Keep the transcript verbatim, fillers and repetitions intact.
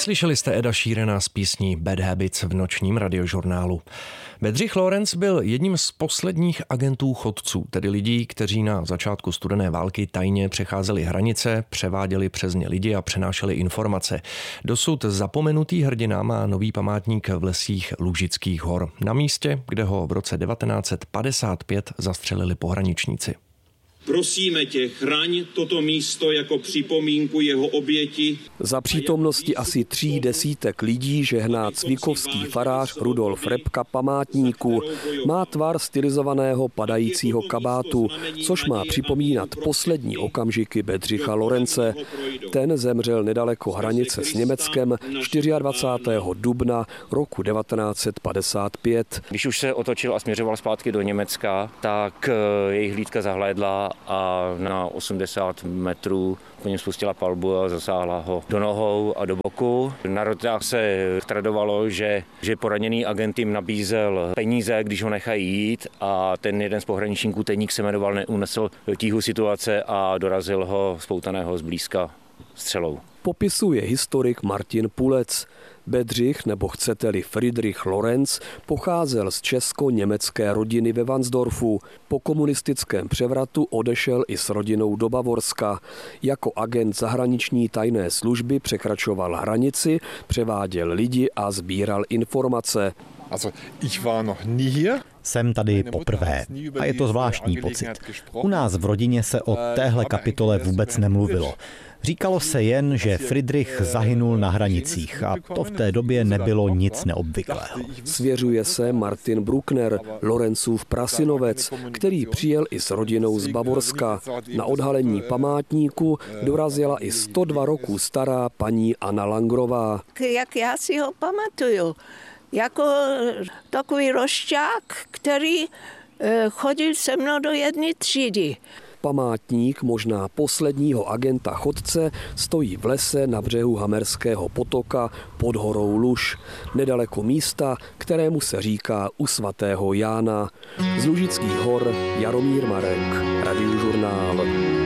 Slyšeli jste Eda Sheerana s písní Bad Habits v nočním radiožurnálu. Bedřich Lorenc byl jedním z posledních agentů chodců, tedy lidí, kteří na začátku studené války tajně přecházeli hranice, převáděli přes ně lidi a přenášeli informace. Dosud zapomenutý hrdina má nový památník v lesích Lužických hor, na místě, kde ho v roce devatenáct set padesát pět zastřelili pohraničníci. Prosíme tě, chraň toto místo jako připomínku jeho oběti. Za přítomnosti asi tří desítek lidí žehná cvikovský farář Rudolf Repka památníku. Má tvar stylizovaného padajícího kabátu, což má připomínat poslední okamžiky Bedřicha Lorence. Ten zemřel nedaleko hranice s Německem dvacátého čtvrtého dubna roku devatenáct set padesát pět. Když už se otočil a směřoval zpátky do Německa, tak jejich hlídka zahlédla a na osmdesát metrů po něm spustila palbu a zasáhla ho do nohou a do boku. Na rotách se tradovalo, že, že poraněný agent jim nabízel peníze, když ho nechají jít, a ten jeden z pohraničníků, Teník se jmenoval, neunesl tíhu situace a dorazil ho spoutaného zblízka střelou. Popisuje historik Martin Pulec. Bedřich, nebo chcete-li Friedrich Lorenz, pocházel z česko-německé rodiny ve Varnsdorfu. Po komunistickém převratu odešel i s rodinou do Bavorska. Jako agent zahraniční tajné služby překračoval hranici, převáděl lidi a sbíral informace. Also, ich war noch nie hier. Jsem tady poprvé a je to zvláštní pocit. U nás v rodině se o téhle kapitole vůbec nemluvilo. Říkalo se jen, že Friedrich zahynul na hranicích a to v té době nebylo nic neobvyklého. Svěřuje se Martin Bruckner, Lorencův prasinovec, který přijel i s rodinou z Bavorska. Na odhalení památníku dorazila i sto dva roků stará paní Anna Langrová. Jak já si ho pamatuju, jako takový rošťák, který chodil se mnou do jedné třídy. Památník možná posledního agenta chodce stojí v lese na břehu Hamerského potoka pod horou Luž, nedaleko místa, kterému se říká u svatého Jána. Z Lužických hor Jaromír Marek, Radiožurnál.